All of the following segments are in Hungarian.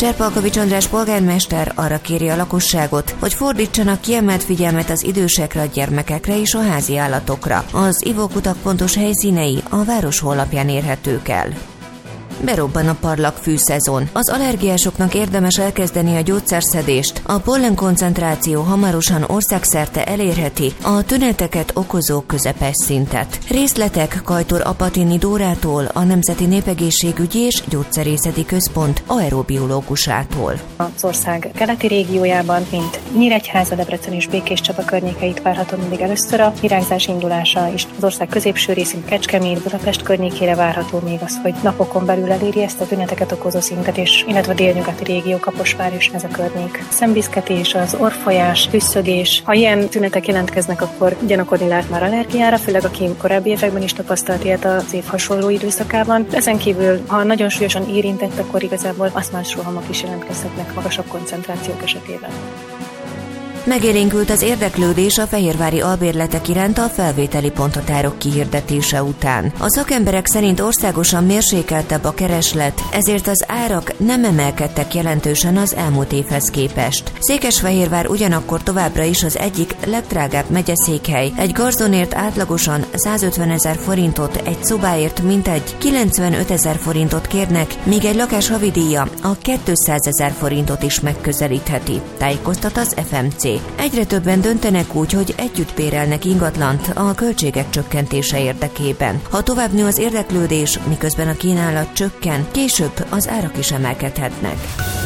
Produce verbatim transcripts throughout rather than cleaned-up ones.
Cserpalkovics András polgármester arra kéri a lakosságot, hogy fordítsanak kiemelt figyelmet az idősekre, a gyermekekre és a házi állatokra. Az ivókutak pontos helyszínei a város honlapján érhetők el. Berobban a parlagfű szezon. Az allergiásoknak érdemes elkezdeni a gyógyszerszedést. A pollen koncentráció hamarosan országszerte elérheti a tüneteket okozó közepes szintet. Részletek Kajtor Apatini Dórától, a Nemzeti Népegészségügyi és Gyógyszerészeti Központ aerobiológusától. Az ország keleti régiójában, mint Nyíregyháza, Debrecen és Békéscsaba környékeit várható mindig először a virágzás indulása, és az ország középső részén Kecskemét, Budapest környékére várható még az, hogy napokon belül eléri ezt a tüneteket okozó szintet, és illetve a délnyugati régió, Kaposvár és ez a környék. Szemviszketés, az orrfolyás, tüsszögés. Ha ilyen tünetek jelentkeznek, akkor gyanakodni lehet már allergiára, főleg aki korábbi években is tapasztalt ilyet az év hasonló időszakában. Ezen kívül, ha nagyon súlyosan érintett, akkor igazából asztmás rohamok is jelentkezhetnek magasabb koncentrációk esetében. Megélénkült az érdeklődés a fehérvári albérletek iránt a felvételi ponthatárok kihirdetése után. A szakemberek szerint országosan mérsékeltebb a kereslet, ezért az árak nem emelkedtek jelentősen az elmúlt évhez képest. Székesfehérvár ugyanakkor továbbra is az egyik legdrágább megyeszékhely. Egy garzonért átlagosan százötvenezer forintot, egy szobáért mintegy kilencvenötezer forintot kérnek, míg egy lakás havidíja a kétszázezer forintot is megközelítheti, tájékoztat az ef em cé. Egyre többen döntenek úgy, hogy együtt bérelnek ingatlant a költségek csökkentése érdekében. Ha tovább nő az érdeklődés, miközben a kínálat csökken, később az árak is emelkedhetnek.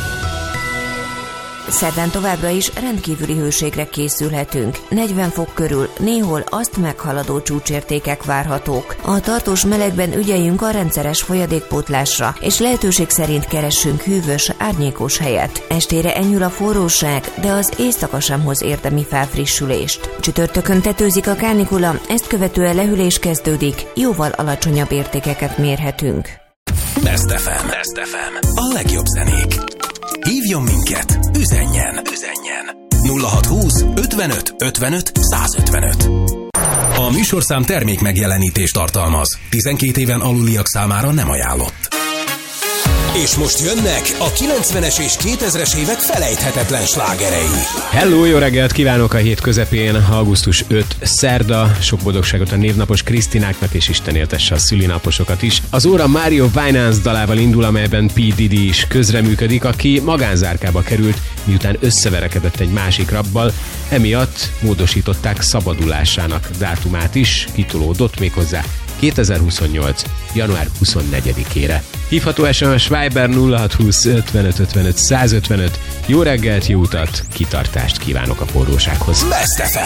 Szerdán továbbra is rendkívüli hőségre készülhetünk. negyven fok körül, néhol azt meghaladó csúcsértékek várhatók. A tartós melegben ügyeljünk a rendszeres folyadékpótlásra, és lehetőség szerint keressünk hűvös, árnyékos helyet. Estére enyhül a forróság, de az éjszaka sem hoz érdemi felfrissülést. Csütörtökön tetőzik a kánikula, ezt követően lehűlés kezdődik, jóval alacsonyabb értékeket mérhetünk. Best ef em. Best ef em. A legjobb zenék. Hívjon minket, üzenjen, üzenjen. nulla hat húsz ötvenöt ötvenöt százötvenöt. A műsorszám termék megjelenítést tartalmaz. tizenkét éven aluliak számára nem ajánlott. És most jönnek a kilencvenes és kétezres évek felejthetetlen slágerei. Hello, jó reggelt kívánok a hét közepén, augusztus ötödike szerda. Sok boldogságot a névnapos Krisztináknak, és Isten éltesse a szülinaposokat is. Az óra Mario Winans dalával indul, amelyben P. Diddy is közreműködik, aki magánzárkába került, miután összeverekedett egy másik rabbal, emiatt módosították szabadulásának dátumát is, kitolódott méghozzá kétezer-huszonnyolc. január huszonnegyedikére. Hívható es em es Viber nulla hat húsz ötvenöt ötvenöt százötvenöt. Jó reggelt, jó utat, kitartást kívánok a forrósághoz. Best ef em.